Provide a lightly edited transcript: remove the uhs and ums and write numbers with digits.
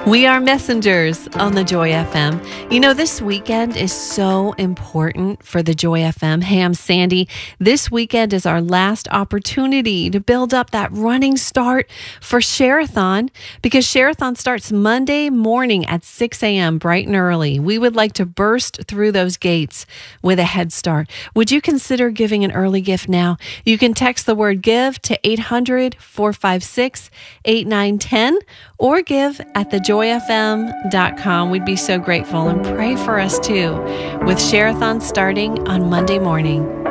We are messengers on the Joy FM. You know, this weekend is so important for the Joy FM. Hey, I'm Sandy. This weekend is our last opportunity to build up that running start for Share-a-thon, because Share-a-thon starts Monday morning at 6 a.m. bright and early. We would like to burst through those gates with a head start. Would you consider giving an early gift now? You can text the word GIVE to 800-456-8910 or give at thejoyfm.com. We'd be so grateful, and pray for us too with Share-a-thon starting on Monday morning.